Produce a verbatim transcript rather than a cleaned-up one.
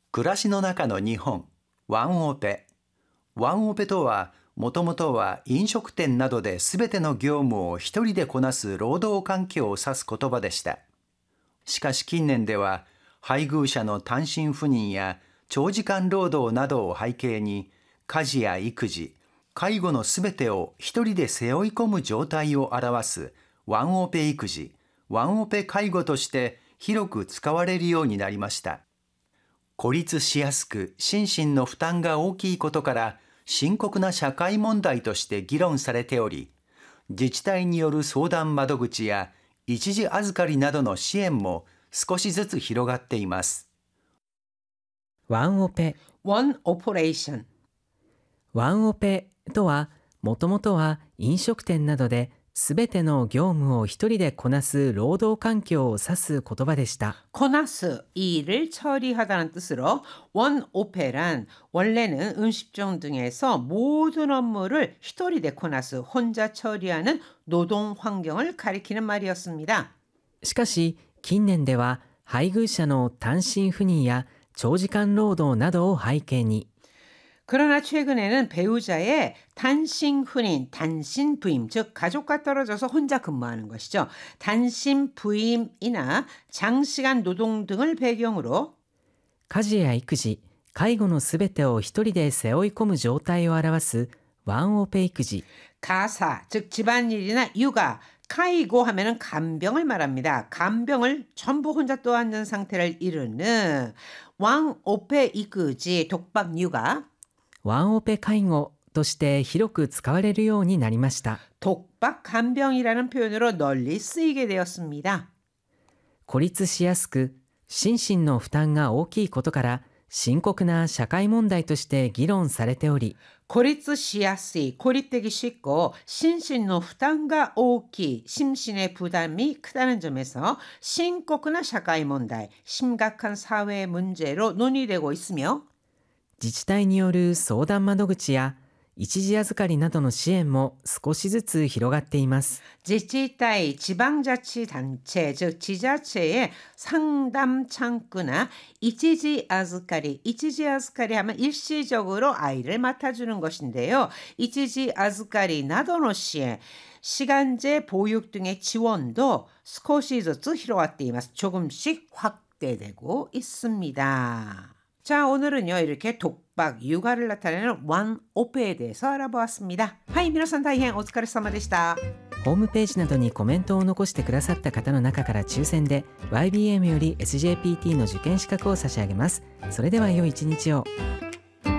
暮らしの中の日本、ワンオペ。ワンオペとは、もともとは飲食店などで全ての業務を一人でこなす労働環境を指す言葉でした。しかし近年では、配偶者の単身赴任や長時間労働などを背景に、家事や育児、介護の全てを一人で背負い込む状態を表すワンオペ育児、ワンオペ介護として広く使われるようになりました。孤立しやすく心身の負担が大きいことから深刻な社会問題として議論されており、自治体による相談窓口や一時預かりなどの支援も少しずつ広がっています。 ワンオペ。 One operation。 ワンオペとは、もともとは飲食店などですべての業務を一人でこなす労働環境を指す言葉でした。 こなす, 일을 처리하다는 뜻으로 원오페란 원래는 음식점 등에서 모든 업무를 히토리데 코나스 혼자 처리하는 노동 환경을 가리키는 말이었습니다. しかし近年では配偶者の単身赴任や長時間労働などを背景に、 그러나 최근에는 배우자의 단신 혼인, 단신 부임, 즉 가족과 떨어져서 혼자 근무하는 것이죠. 단신 부임이나 장시간 노동 등을 배경으로 家事や育児、介護のすべてを一人で背負い込む状態を表すワンオペ育児。 가사, 즉 집안일이나 육아, 카이고 하면은 간병을 말합니다. 간병을 전부 혼자 떠안는 상태를 이루는 왕오페 이끄지 독박 육아. ワンオペ介護として広く使われるようになりました。 독박 간병이라는 표현으로 널리 쓰이게 되었습니다. 孤立しやすく心身の負担が大きいことから深刻な社会問題として議論されており、 고립しやすい, 고립되기 쉽고心身の 負担が 大きい, 심신의 부담이 크다는 점에서 심각한社会問題, 심각한 사회 문제로 논의되고 있으며, 自治体による相談窓口や一時預かりなどの支援も少しずつ広がっています。 지치타이, 지방자치단체, 즉 지자체의 상담 창구나 이치지 아즈카리, 이치지 아즈카리 하면 일시적으로 아이를 맡아주는 것인데요. 이치지 아즈카리 나도노 시에 시간제 보육 등의 지원도 少しずつ広がっています. 조금씩 확대되고 있습니다. 자, 오늘은요 이렇게 독박, 육아를 나타내는 원오페에 대해서 알아보았습니다. 하이, 皆さん大変お疲れ様でした。 ホームページなどにコメントを残してくださった方の中から抽選で ワイビーエム より エスジェーピーティー の受験資格を差し上げます。それでは良い一日を。